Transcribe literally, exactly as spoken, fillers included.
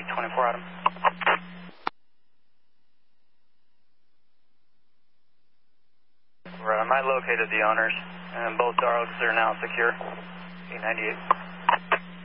twenty-four Adam. Right, I might located the owners, and both Darlings are now secure. eight ninety-eight.